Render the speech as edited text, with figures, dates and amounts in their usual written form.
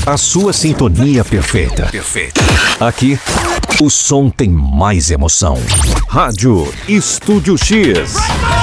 A sua sintonia perfeita. Aqui, o som tem mais emoção. Rádio Estúdio X.